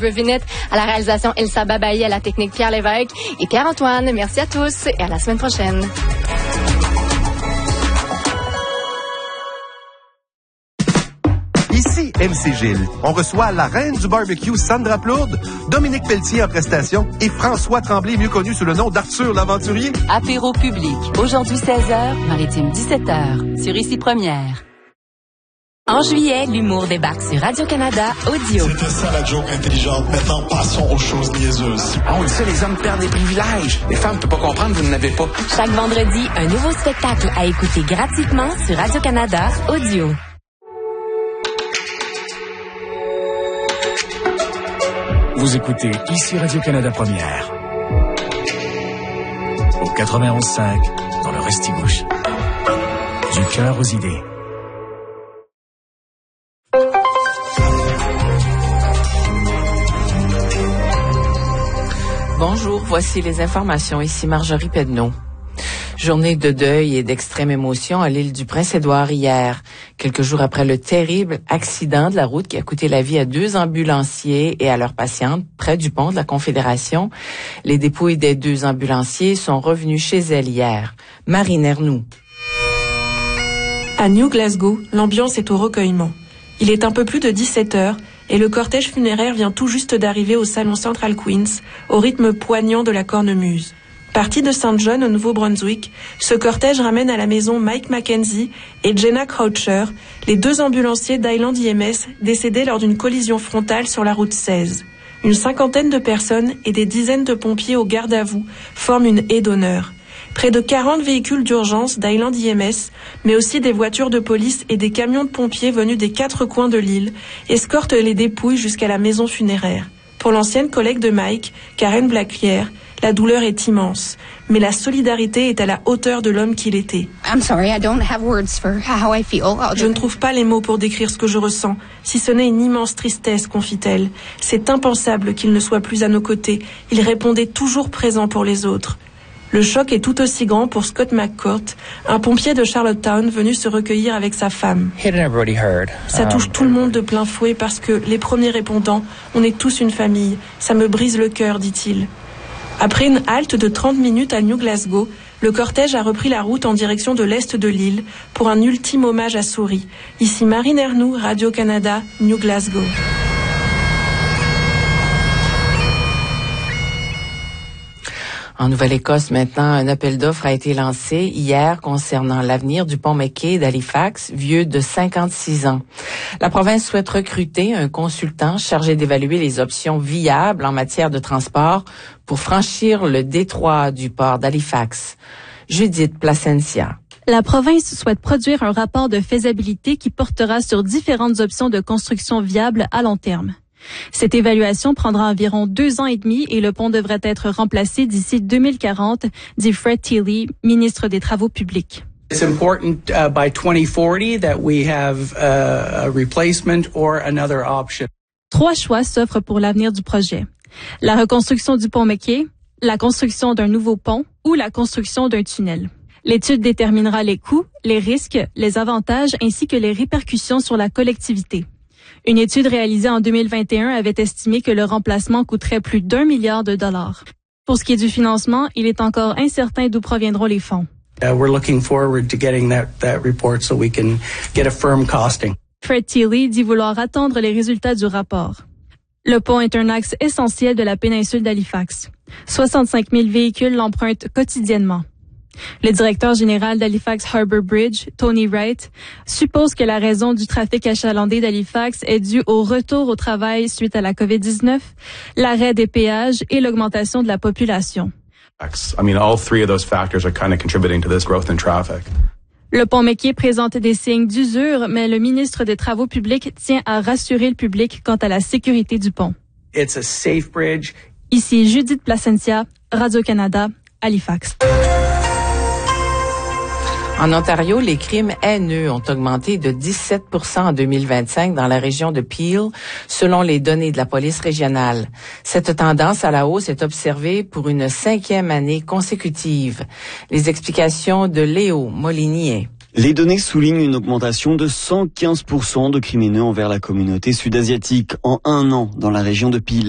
Grevinet, à la réalisation Elsa Babaï, à la technique Pierre Lévesque et Pierre-Antoine. Merci à tous et à la semaine prochaine. Ici MC Gilles. On reçoit la reine du barbecue, Sandra Plourde, Dominique Pelletier en prestation et François Tremblay, mieux connu sous le nom d'Arthur l'Aventurier. Apéro public, aujourd'hui 16h, Maritime 17h, sur Ici Première. En juillet, l'humour débarque sur Radio-Canada Audio. C'était ça la joke intelligente, mettant passion aux choses niaiseuses. Ah, on dit ça, les hommes perdent des privilèges. Les femmes, tu peux pas comprendre, vous n'en avez pas. Chaque vendredi, un nouveau spectacle à écouter gratuitement sur Radio-Canada Audio. Vous écoutez Ici Radio-Canada Première. Au 91.5, dans le Restigouche. Du cœur aux idées. Bonjour, voici les informations. Ici Marjorie Pedneau. Journée de deuil et d'extrême émotion à l'île du Prince-Édouard hier, quelques jours après le terrible accident de la route qui a coûté la vie à 2 ambulanciers et à leurs patientes près du pont de la Confédération. Les dépouilles des 2 ambulanciers sont revenues chez elles hier. Marine Ernoux. À New Glasgow, l'ambiance est au recueillement. Il est un peu plus de 17 heures et le cortège funéraire vient tout juste d'arriver au salon Central Queens, au rythme poignant de la cornemuse. Parti de St. John au Nouveau-Brunswick, ce cortège ramène à la maison Mike Mackenzie et Jenna Croucher, les 2 ambulanciers d'Highland IMS décédés lors d'une collision frontale sur la route 16. Une 50aine de personnes et des dizaines de pompiers au garde à vous forment une haie d'honneur. Près de 40 véhicules d'urgence d'Highland IMS, mais aussi des voitures de police et des camions de pompiers venus des 4 coins de l'île, escortent les dépouilles jusqu'à la maison funéraire. Pour l'ancienne collègue de Mike, Karen Blacklier, la douleur est immense, mais la solidarité est à la hauteur de l'homme qu'il était. Je ne trouve pas les mots pour décrire ce que je ressens, si ce n'est une immense tristesse, confie-t-elle. C'est impensable qu'il ne soit plus à nos côtés. Il répondait toujours présent pour les autres. Le choc est tout aussi grand pour Scott McCourt, un pompier de Charlottetown venu se recueillir avec sa femme. Ça touche tout le monde de plein fouet parce que, les premiers répondants, on est tous une famille. Ça me brise le cœur, dit-il. Après une halte de 30 minutes à New Glasgow, le cortège a repris la route en direction de l'est de l'île pour un ultime hommage à Souris. Ici Marine Ernoux, Radio-Canada, New Glasgow. En Nouvelle-Écosse, maintenant, un appel d'offres a été lancé hier concernant l'avenir du pont McKay d'Halifax, vieux de 56 ans. La province souhaite recruter un consultant chargé d'évaluer les options viables en matière de transport pour franchir le détroit du port d'Halifax. Judith Placencia. La province souhaite produire un rapport de faisabilité qui portera sur différentes options de construction viables à long terme. Cette évaluation prendra environ 2 ans et demi et le pont devrait être remplacé d'ici 2040, dit Fred Teeley, ministre des Travaux publics. It's important by 2040 that we have a replacement or another option. 3 choix s'offrent pour l'avenir du projet. La reconstruction du pont McKay, la construction d'un nouveau pont ou la construction d'un tunnel. L'étude déterminera les coûts, les risques, les avantages ainsi que les répercussions sur la collectivité. Une étude réalisée en 2021 avait estimé que le remplacement coûterait plus d'$1 milliard. Pour ce qui est du financement, il est encore incertain d'où proviendront les fonds. We're looking forward to getting that report so we can get a firm costing. Fred Teeley dit vouloir attendre les résultats du rapport. Le pont est un axe essentiel de la péninsule d'Halifax. 65 000 véhicules l'empruntent quotidiennement. Le directeur général d'Halifax Harbour Bridge, Tony Wright, suppose que la raison du trafic achalandé d'Halifax est due au retour au travail suite à la COVID-19, l'arrêt des péages et l'augmentation de la population. All 3 of those factors are kind of contributing to this growth in traffic. Le pont McKay présente des signes d'usure, mais le ministre des Travaux publics tient à rassurer le public quant à la sécurité du pont. It's a safe bridge. Ici Judith Placencia, Radio-Canada, Halifax. En Ontario, les crimes haineux ont augmenté de 17% en 2025 dans la région de Peel, selon les données de la police régionale. Cette tendance à la hausse est observée pour une 5e année consécutive. Les explications de Léo Molinier. Les données soulignent une augmentation de 115% de crimes haineux envers la communauté sud-asiatique en 1 an dans la région de Peel.